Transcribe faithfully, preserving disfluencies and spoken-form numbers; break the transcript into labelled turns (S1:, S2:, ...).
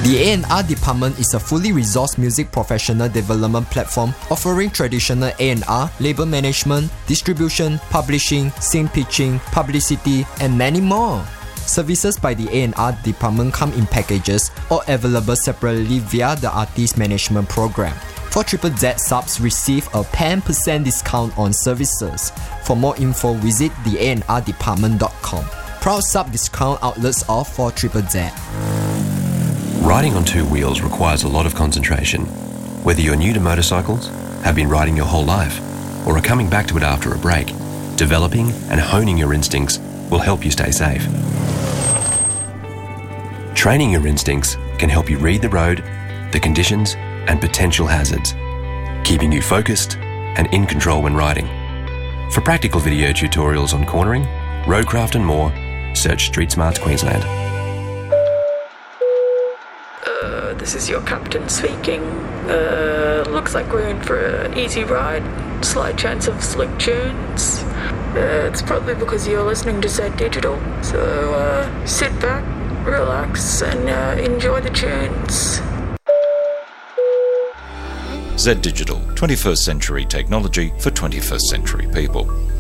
S1: The A and R department is a fully resourced music professional development platform offering traditional A and R, label management, distribution, publishing, scene pitching, publicity, and many more. Services by the A and R department come in packages or available separately via the artist management program. For Triple Z subs, receive a ten percent discount on services. For more info, visit the a and r department dot com. Proud sub discount outlets of for Triple Z.
S2: Riding on two wheels requires a lot of concentration. Whether you're new to motorcycles, have been riding your whole life, or are coming back to it after a break, developing and honing your instincts will help you stay safe. Training your instincts can help you read the road, the conditions, and potential hazards, keeping you focused and in control when riding. For practical video tutorials on cornering, roadcraft and more, search Street Smarts Queensland.
S3: Uh, this is your captain speaking. Uh, looks like we're in for an easy ride. Slight chance of slick tunes. Uh, it's probably because you're listening to Z Digital. So uh, sit back, relax, and uh, enjoy the tunes.
S4: Z Digital, twenty-first century technology for twenty-first century people.